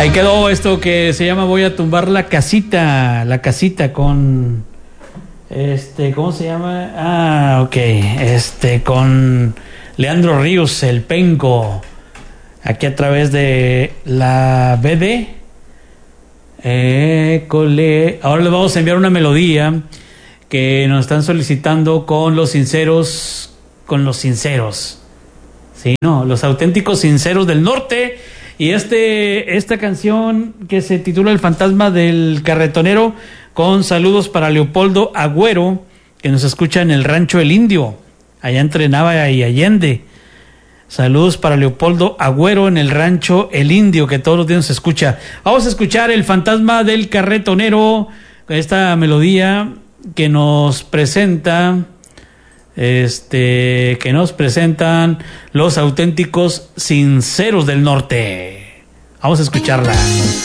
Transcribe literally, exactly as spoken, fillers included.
Ahí quedó esto que se llama Voy a tumbar la casita, la casita con, este, ¿cómo se llama? Ah, ok, este, con Leandro Ríos, el Penco, aquí a través de la B D. École. Ahora les vamos a enviar una melodía que nos están solicitando con los sinceros, con los sinceros, sí, no, los auténticos sinceros del norte. Y este, esta canción que se titula El fantasma del carretonero, con saludos para Leopoldo Agüero, que nos escucha en el rancho El Indio, allá entre Nava y Allende. Saludos para Leopoldo Agüero en el rancho El Indio, que todos los días nos escucha. Vamos a escuchar El fantasma del carretonero, esta melodía que nos presenta, este, que nos presentan los auténticos sinceros del norte. Vamos a escucharla.